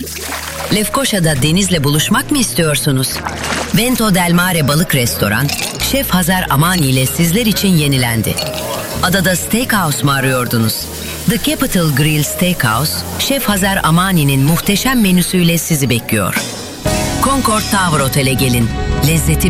Lefkoşa'da denizle buluşmak mı istiyorsunuz? Vento del Mare Balık Restoran, Şef Hazar Amani ile sizler için yenilendi. Adada steakhouse mu arıyordunuz? The Capital Grill Steakhouse, Şef Hazar Amani'nin muhteşem menüsüyle sizi bekliyor. Concord Tower Otel'e gelin. Lezzeti